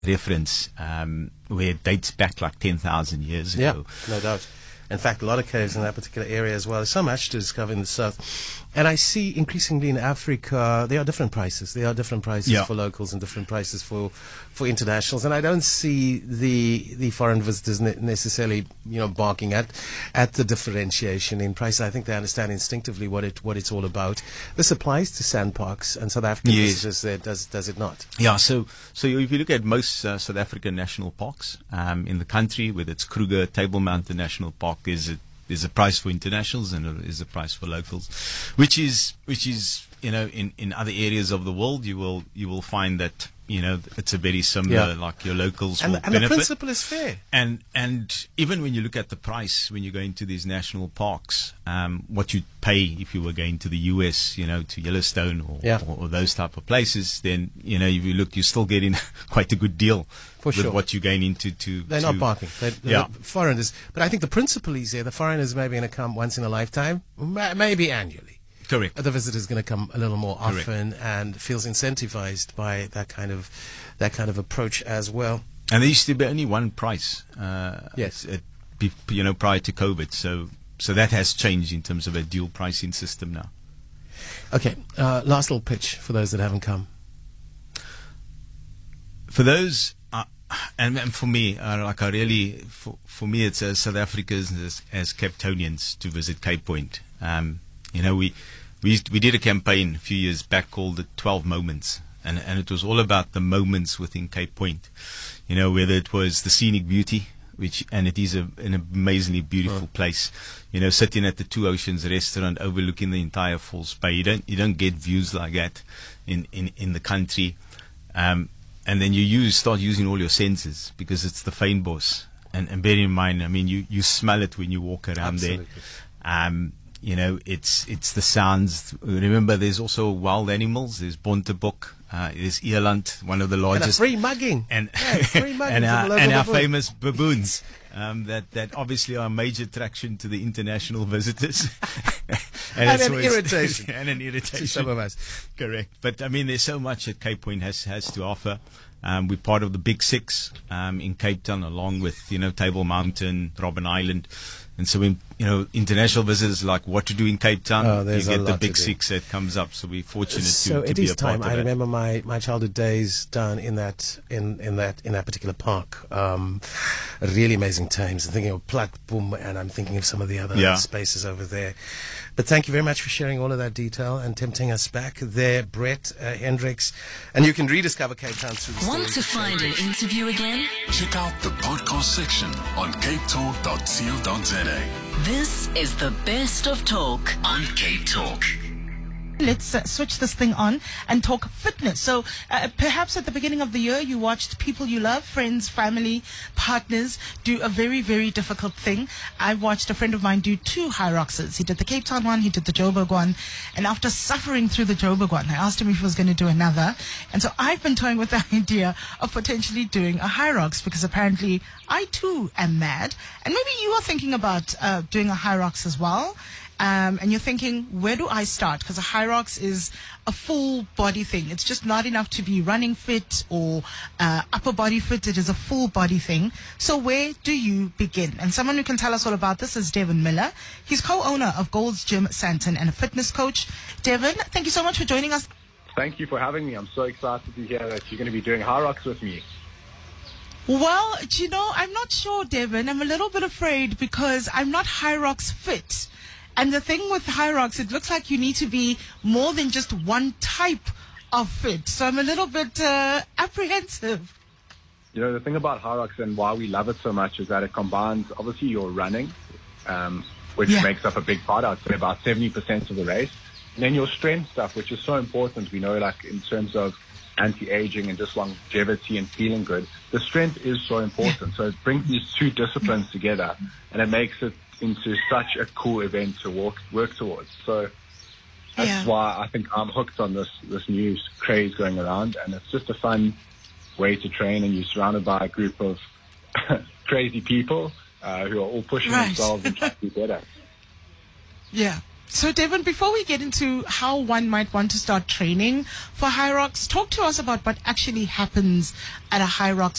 reference where it dates back like 10,000 years ago. Yeah, no doubt. In fact, a lot of caves in that particular area as well. There's so much to discover in the south. And I see increasingly in Africa, there are different prices. There are different prices for locals and different prices for internationals. And I don't see the foreign visitors necessarily, barking at the differentiation in price. I think they understand instinctively what it's all about. This applies to sandparks and South African visitors there, does it not? Yeah, so if you look at most South African national parks in the country, whether it's Kruger, Table Mountain National Park, there's a price for internationals and there is a price for locals, which is in other areas of the world you will find that it's a very similar, like your locals will benefit. And the principle is fair. And even when you look at the price when you go into these national parks, what you'd pay if you were going to the US, to Yellowstone or those type of places, then if you look, you're still getting quite a good deal. For sure. With what you're going into they're not barking. They're foreigners. But I think the principle is there. The foreigners may be going to come once in a lifetime, maybe annually. Correct. The visitor is going to come a little more often and feels incentivized by that kind of approach as well. And there used to be only one price. Yes. Prior to COVID. So that has changed in terms of a dual pricing system now. Okay. Last little pitch for those that haven't come. For those. And for me, for me, it's as South Africans as Cape Townians to visit Cape Point. We did a campaign a few years back called the 12 Moments, and it was all about the moments within Cape Point. Whether it was the scenic beauty, and it is an amazingly beautiful place. Sitting at the Two Oceans restaurant overlooking the entire False Bay. You don't get views like that in the country. And then you start using all your senses because it's the fynbos. And bear in mind, you smell it when you walk around there. It's the sounds. Remember, there's also wild animals. There's Bontebok. There's Eland, one of the largest. And a free mugging. Free mugging and our famous baboons. That obviously are a major attraction to the international visitors. and an irritation. And an irritation. To some of us. Correct. But there's so much that Cape Point has to offer. We're part of the Big Six in Cape Town, along with Table Mountain, Robben Island, and so when international visitors like what to do in Cape Town, you get the Big Six that comes up. So we're fortunate to be a part of it. I remember my childhood days down in that particular park. Really amazing times. I'm thinking of Platboom, and I'm thinking of some of the other spaces over there. But thank you very much for sharing all of that detail and tempting us back there, Brett Hendricks. And you can rediscover Cape Town through the Want to find an interview again? Check out the podcast section on capetalk.co.za. This is the best of talk on Cape Talk. Let's switch this thing on and talk fitness. So perhaps at the beginning of the year, you watched people you love, friends, family, partners, do a very, very difficult thing. I watched a friend of mine do 2 Hyroxes. He did the Cape Town one, he did the Joburg one. And after suffering through the Joburg one, I asked him if he was going to do another. And so I've been toying with the idea of potentially doing a Hyrox because apparently I too am mad. And maybe you are thinking about doing a Hyrox as well. And you're thinking, where do I start? Because a Hyrox is a full body thing. It's just not enough to be running fit or upper body fit. It is a full body thing. So where do you begin? And someone who can tell us all about this is Devin Miller. He's co-owner of Gold's Gym Sandton and a fitness coach. Devin, thank you so much for joining us. Thank you for having me. I'm so excited to hear that you're going to be doing Hyrox with me. Well, I'm not sure, Devin. I'm a little bit afraid because I'm not Hyrox fit. And the thing with Hyrox, it looks like you need to be more than just one type of fit. So I'm a little bit apprehensive. The thing about Hyrox and why we love it so much is that it combines, obviously, your running, which makes up a big part. I'd say about 70% of the race. And then your strength stuff, which is so important. We know, like, in terms of anti-aging and just longevity and feeling good, the strength is so important. So it brings these 2 disciplines together, and it makes it into such a cool event to work towards. So that's why I think I'm hooked on this new craze going around, and it's just a fun way to train, and you're surrounded by a group of crazy people who are all pushing themselves and trying to be better. Yeah. So, Devon, before we get into how one might want to start training for Hyrox, talk to us about what actually happens at a Hyrox